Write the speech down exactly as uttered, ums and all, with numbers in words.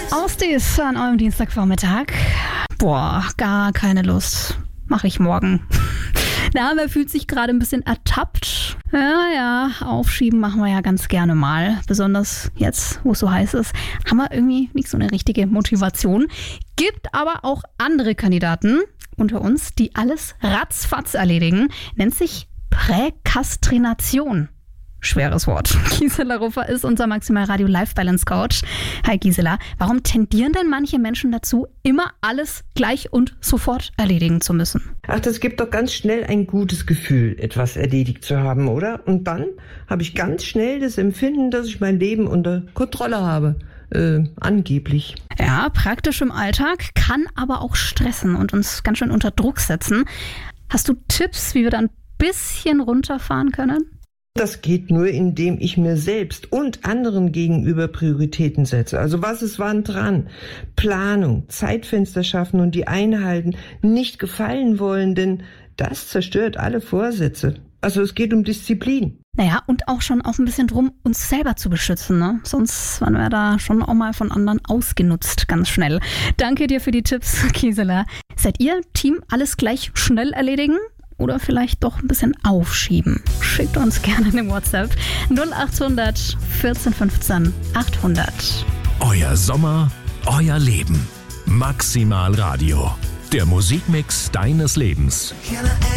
Ausdies an eurem Dienstagvormittag. Boah, gar keine Lust. Mache ich morgen. Na, wer fühlt sich gerade ein bisschen ertappt? Ja, ja, aufschieben machen wir ja ganz gerne mal. Besonders jetzt, wo es so heiß ist, haben wir irgendwie nicht so eine richtige Motivation. Gibt aber auch andere Kandidaten unter uns, die alles ratzfatz erledigen. Nennt sich Präkastrination. Schweres Wort. Gisela Ruffer ist unser Maximal Radio Life Balance Coach. Hi Gisela, warum tendieren denn manche Menschen dazu, immer alles gleich und sofort erledigen zu müssen? Ach, das gibt doch ganz schnell ein gutes Gefühl, etwas erledigt zu haben, oder? Und dann habe ich ganz schnell das Empfinden, dass ich mein Leben unter Kontrolle habe. Äh, angeblich. Ja, praktisch im Alltag, kann aber auch stressen und uns ganz schön unter Druck setzen. Hast du Tipps, wie wir da ein bisschen runterfahren können? Das geht nur, indem ich mir selbst und anderen gegenüber Prioritäten setze. Also was ist wann dran? Planung, Zeitfenster schaffen und die einhalten, nicht gefallen wollen, denn das zerstört alle Vorsätze. Also es geht um Disziplin. Naja, und auch schon auch ein bisschen drum, uns selber zu beschützen, ne? Sonst waren wir da schon auch mal von anderen ausgenutzt, ganz schnell. Danke dir für die Tipps, Gisela. Seid ihr Team alles gleich schnell erledigen? Oder vielleicht doch ein bisschen aufschieben? Schickt uns gerne eine WhatsApp null acht hundert vierzehn fünfzehn achthundert. Euer Sommer, euer Leben. Maximal Radio. Der Musikmix deines Lebens.